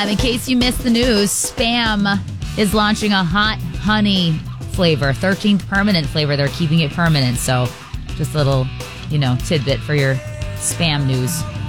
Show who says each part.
Speaker 1: In case you missed the news, Spam is launching a hot honey flavor, 13th permanent flavor. They're keeping it permanent. So just a little, tidbit for your Spam news.